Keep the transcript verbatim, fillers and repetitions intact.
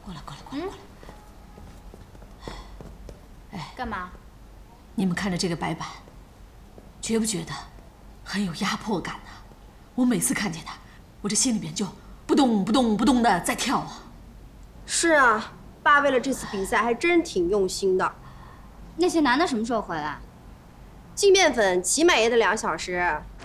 过来，过来，过来，过来。哎， 干嘛？ 你们看着这个白板，觉不觉得很有压迫感呢？我每次看见它，我这心里边就不动不动不动的在跳啊。 是啊，爸为了这次比赛还真挺用心的。 那些男的什么时候回来？ 寄面粉起码也得两小时，